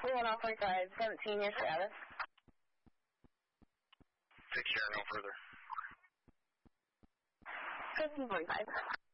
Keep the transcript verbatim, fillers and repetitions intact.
one off forty-five, seventeen, your status. Take care, no further. fifteen forty-five.